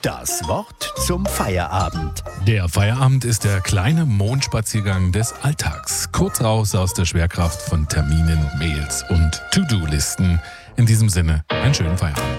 Das Wort zum Feierabend. Der Feierabend ist der kleine Mondspaziergang des Alltags. Kurz raus aus der Schwerkraft von Terminen, Mails und To-Do-Listen. In diesem Sinne, einen schönen Feierabend.